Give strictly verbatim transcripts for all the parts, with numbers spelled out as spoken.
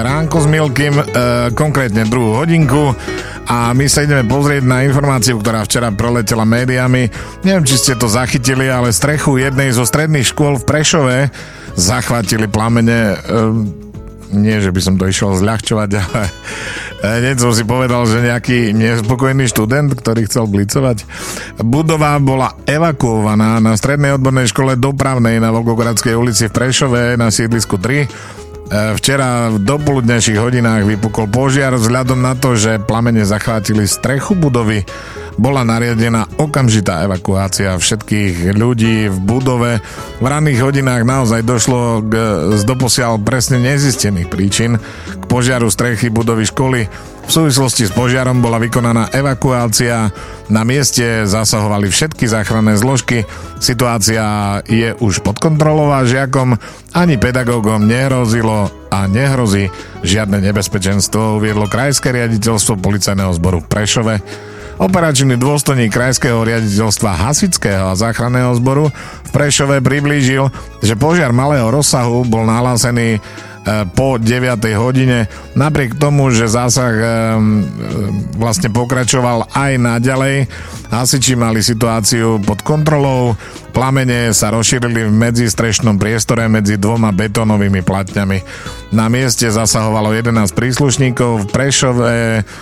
Ránko s Milkým, e, konkrétne druhú hodinku a my sa ideme pozrieť na informáciu, ktorá včera preletela médiami. Neviem, či ste to zachytili, ale strechu jednej zo stredných škôl v Prešove zachvátili plamene. E, nie, že by som to išiel zľahčovať, ale hneď som si povedal, že nejaký nespokojný študent, ktorý chcel blicovať. Budova bola evakuovaná na strednej odbornej škole dopravnej na Volgogradskej ulici v Prešove na sídlisku tri. Včera v dopoludnejších hodinách vypukol požiar vzhľadom na to, že plamene zachvátili strechu budovy. Bola nariadená okamžitá evakuácia všetkých ľudí v budove. V ranných hodinách naozaj došlo k, z doposiaľ presne nezistených príčin k požiaru strechy budovy školy. V súvislosti s požiarom bola vykonaná evakuácia. Na mieste zasahovali všetky záchranné zložky. Situácia je už pod kontrolou a žiakom ani pedagógom nehrozilo a nehrozí žiadne nebezpečenstvo, uviedlo Krajské riaditeľstvo policajného zboru v Prešove. Operačný dôstojník Krajského riaditeľstva hasičského a záchranného zboru v Prešove priblížil, že požiar malého rozsahu bol nahlásený po deviatej hodine. Napriek tomu, že zásah vlastne pokračoval aj naďalej, hasiči mali situáciu pod kontrolou. Plamene sa rozšírili v medzistrešnom priestore medzi dvoma betónovými platňami. Na mieste zasahovalo jedenásť príslušníkov v Prešove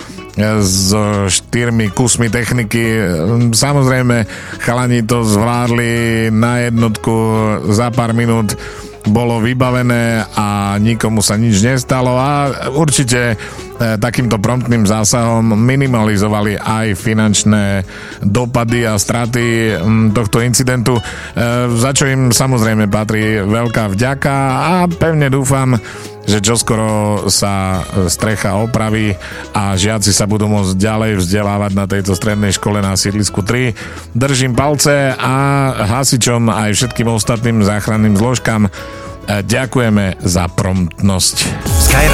s štyrmi kusmi techniky. Samozrejme, chalani to zvládli na jednotku za pár minút. Bolo vybavené a nikomu sa nič nestalo a určite e, takýmto promptným zásahom minimalizovali aj finančné dopady a straty m, tohto incidentu, e, za čo im samozrejme patrí veľká vďaka a pevne dúfam, že čoskoro sa strecha opraví a žiaci sa budú môcť ďalej vzdelávať na tejto strednej škole na sídlisku tri. Držím palce a hasičom aj všetkým ostatným záchranným zložkám ďakujeme za promptnosť.